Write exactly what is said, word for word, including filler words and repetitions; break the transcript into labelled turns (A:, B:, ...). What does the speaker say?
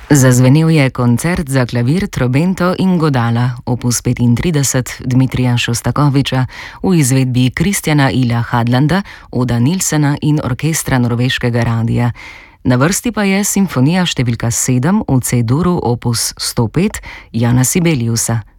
A: Zazvenel je koncert za klavir, trobento in godala, opus petintrideset Dmitrija Šostakoviča v izvedbi Kristjana Ila Hadlanda, Oda Nilsena in orkestra Norveškega radia. Na vrsti pa je simfonija številka sedem v C-duru opus sto pet Jana Sibeliusa.